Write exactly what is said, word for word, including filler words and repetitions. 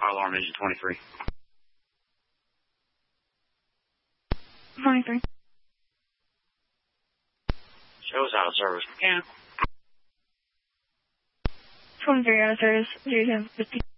fire alarm engine twenty-three. twenty-three. Show's out of service. Mechanic. twenty-three out of service. zero seven fifty.